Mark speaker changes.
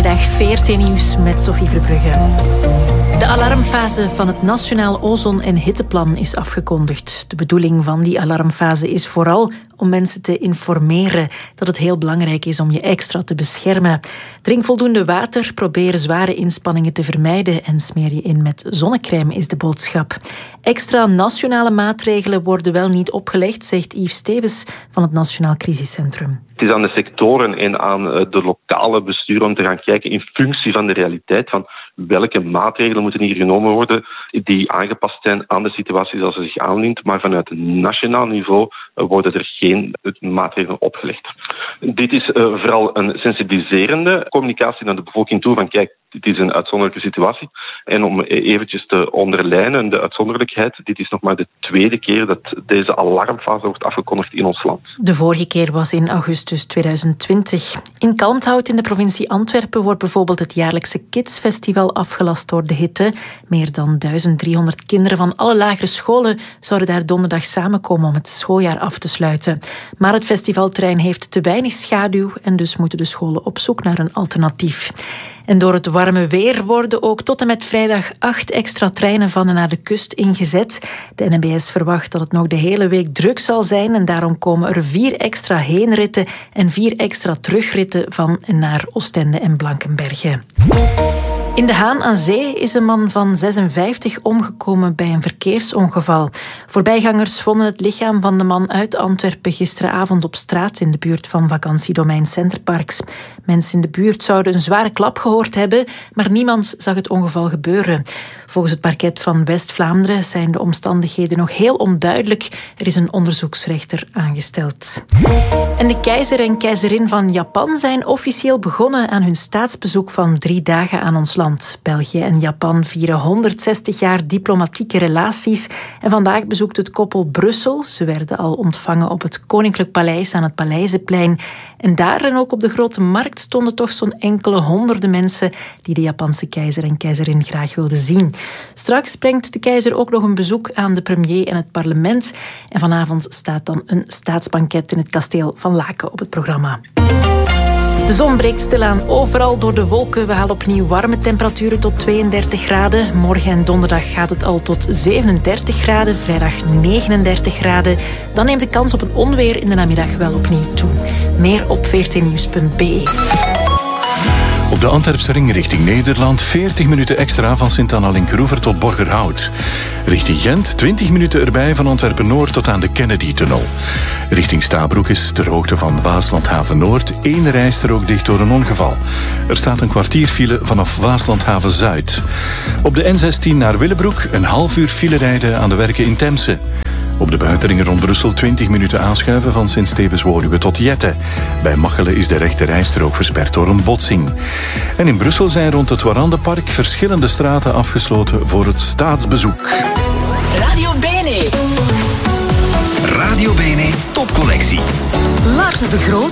Speaker 1: Goedemiddag, VRT Nieuws met Sophie Verbrugge. De alarmfase van het Nationaal Ozon- en Hitteplan is afgekondigd. De bedoeling van die alarmfase is vooral om mensen te informeren dat het heel belangrijk is om je extra te beschermen. Drink voldoende water, probeer zware inspanningen te vermijden en smeer je in met zonnecrème is de boodschap. Extra nationale maatregelen worden wel niet opgelegd, zegt Yves Stevens van het Nationaal Crisiscentrum.
Speaker 2: Het is aan de sectoren en aan de lokale besturen om te gaan kijken in functie van de realiteit van welke maatregelen moeten hier genomen worden die aangepast zijn aan de situatie zoals ze zich aandient. Maar vanuit het nationaal niveau worden er geen maatregelen opgelegd. Dit is vooral een sensibiliserende communicatie naar de bevolking toe van kijk, dit is een uitzonderlijke situatie. En om eventjes te onderlijnen de uitzonderlijkheid, dit is nog maar de tweede keer dat deze alarmfase wordt afgekondigd in ons land.
Speaker 1: De vorige keer was in augustus 2020. In Kalmthout in de provincie Antwerpen wordt bijvoorbeeld het jaarlijkse Kidsfestival afgelast door de hitte. Meer dan 1300 kinderen van alle lagere scholen zouden daar donderdag samenkomen om het schooljaar af te sluiten. Maar het festivalterrein heeft te weinig schaduw en dus moeten de scholen op zoek naar een alternatief. En door het warme weer worden ook tot en met vrijdag 8 extra treinen van en naar de kust ingezet. De NMBS verwacht dat het nog de hele week druk zal zijn en daarom komen er 4 extra heenritten en 4 extra terugritten van en naar Oostende en Blankenberge. In De Haan aan Zee is een man van 56 omgekomen bij een verkeersongeval. Voorbijgangers vonden het lichaam van de man uit Antwerpen gisteravond op straat in de buurt van vakantiedomein Centerparks. Mensen in de buurt zouden een zware klap gehoord hebben, maar niemand zag het ongeval gebeuren. Volgens het parket van West-Vlaanderen zijn de omstandigheden nog heel onduidelijk. Er is een onderzoeksrechter aangesteld. En de keizer en keizerin van Japan zijn officieel begonnen aan hun staatsbezoek van 3 dagen aan ons land. België en Japan vieren 160 jaar diplomatieke relaties en vandaag bezoekt het koppel Brussel. Ze werden al ontvangen op het Koninklijk Paleis aan het Paleizenplein. En daar en ook op de Grote Markt stonden toch zo'n enkele honderden mensen die de Japanse keizer en keizerin graag wilden zien. Straks brengt de keizer ook nog een bezoek aan de premier en het parlement. En vanavond staat dan een staatsbanket in het kasteel van Laken op het programma. De zon breekt stilaan overal door de wolken. We halen opnieuw warme temperaturen tot 32 graden. Morgen en donderdag gaat het al tot 37 graden. Vrijdag 39 graden. Dan neemt de kans op een onweer in de namiddag wel opnieuw toe. Meer op vrtnieuws.be.
Speaker 3: Op de Antwerpse ring richting Nederland 40 minuten extra van Sint-Anna-Linkeroever tot Borgerhout. Richting Gent 20 minuten erbij van Antwerpen-Noord tot aan de Kennedy-tunnel. Richting Stabroek is ter hoogte van Waaslandhaven-Noord 1 rijstrook dicht door een ongeval. Er staat een kwartier file vanaf Waaslandhaven-Zuid. Op de N16 naar Willebroek een half uur file rijden aan de werken in Temse. Op de buitenringen rond Brussel 20 minuten aanschuiven van Sint-Stevens-Woluwe tot Jette. Bij Machelen is de rechte rijstrook versperd door een botsing. En in Brussel zijn rond het Warandenpark verschillende straten afgesloten voor het staatsbezoek.
Speaker 4: Radio Bene. Radio Bene topcollectie. Lars de Groot